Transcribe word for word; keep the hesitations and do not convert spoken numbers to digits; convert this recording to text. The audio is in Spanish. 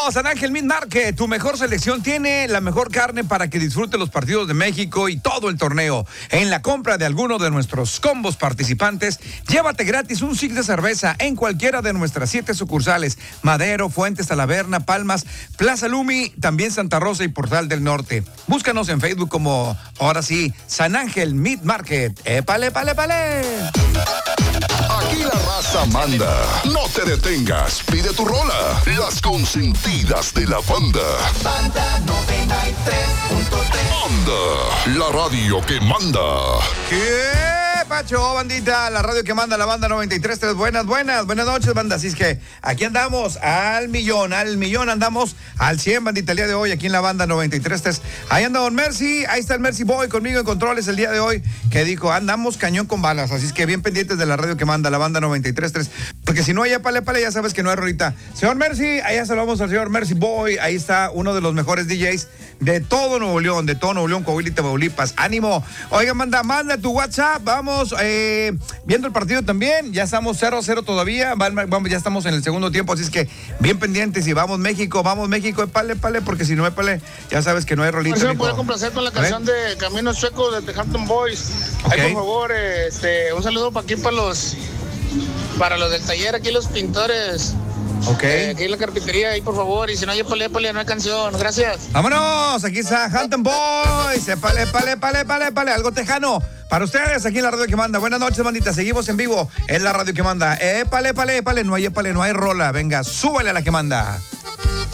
Vámonos, San Ángel Meat Market. Tu mejor selección tiene la mejor carne para que disfrute los partidos de México y todo el torneo. En la compra de alguno de nuestros combos participantes, llévate gratis un six de cerveza en cualquiera de nuestras siete sucursales: Madero, Fuentes, Talaverna, Palmas, Plaza Lumi, también Santa Rosa y Portal del Norte. Búscanos en Facebook como, ahora sí, San Ángel Meat Market. ¡Épale, épale, épale! Aquí la raza manda. No te detengas, pide tu rola. Las consentidas de la banda. Banda noventa y tres punto tres. Banda, la radio que manda. ¿Qué, Pacho, bandita? La radio que manda, la banda noventa y tres punto tres. Buenas, buenas, buenas noches, banda. Así es que aquí andamos al millón, al millón andamos al cien, bandita, el día de hoy aquí en la banda noventa y tres punto tres. Ahí anda Don Mercy, ahí está el Mercy Boy conmigo en controles el día de hoy, que dijo, andamos cañón con balas. Así es que bien pendientes de la radio que manda, la banda noventa y tres punto tres. Porque si no hay pale, pale, ya sabes que no hay rolita. Señor Mercy, allá saludamos al señor Mercy Boy. Ahí está uno de los mejores D Js de todo Nuevo León, de todo Nuevo León, Coahuila y Tamaulipas. ¡Ánimo! Oiga, manda, manda tu WhatsApp. Vamos eh, viendo el partido también. Ya estamos cero a cero todavía. Vamos, ya estamos en el segundo tiempo. Así es que bien pendientes. Y vamos México, vamos México. Pale, pale, porque si no hay pale, ya sabes que no hay rolita. Si me puede complacer con la canción de Camino Sueco de The Hampton Boys. Okay. Ahí, por favor, este, un saludo para aquí, para los, para los del taller, aquí los pintores. Ok. Eh, aquí en la carpintería, ahí por favor, y si no hay pale, pale, no hay canción. Gracias. Vámonos, aquí está Hampton Boys. Pale, pale, pale, pale, pale, algo tejano para ustedes aquí en la radio que manda. Buenas noches, bandita, seguimos en vivo en la radio que manda. Eh, pale, pale, pale, no hay pale, no hay rola. Venga, súbale a la que manda.